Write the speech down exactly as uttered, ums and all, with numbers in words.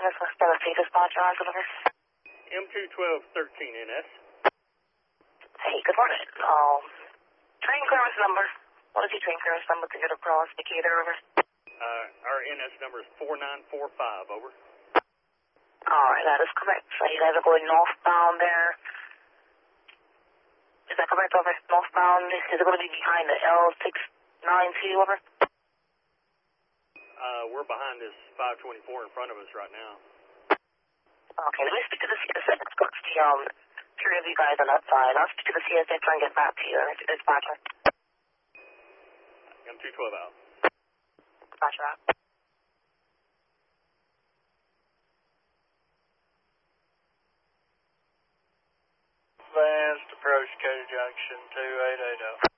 This was Tennessee dispatcher on delivery. M two twelve thirteen N S. Hey, good morning. Um, train clearance number. What is your train clearance number to get across Decatur River? Uh, our N S number is four nine four five, over. Alright, that is correct. So you guys are going northbound there. Is that correct, over? Northbound, is it going to be behind the L six nine two, over? Uh, we're behind this five twenty-four in front of us right now. Okay, let me speak to the C S A. Let's go to the, um, three of you guys on that side. I'll speak to the C S A, try and get back to you. Dispatcher. M two twelve out. Dispatcher out. Advanced approach Decatur Junction two eight eight zero.